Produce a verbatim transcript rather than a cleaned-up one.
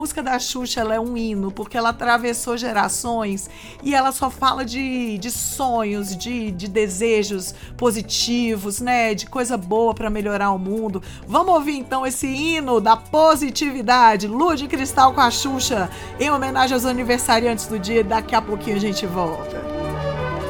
A música da Xuxa, ela é um hino, porque ela atravessou gerações e ela só fala de, de sonhos, de, de desejos positivos, né? De coisa boa pra melhorar o mundo. Vamos ouvir então esse hino da positividade, Lua de Cristal com a Xuxa, em homenagem aos aniversariantes do dia. Daqui a pouquinho a gente volta.